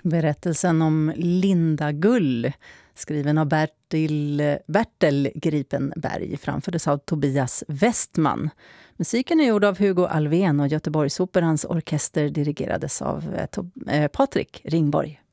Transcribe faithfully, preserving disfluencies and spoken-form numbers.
Berättelsen om Linda Gull, skriven av Bertil, Bertel Gripenberg, framfördes av Tobias Westman. Musiken är gjord av Hugo Alvén och Göteborgsoperans orkester dirigerades av eh, Patrik Ringborg.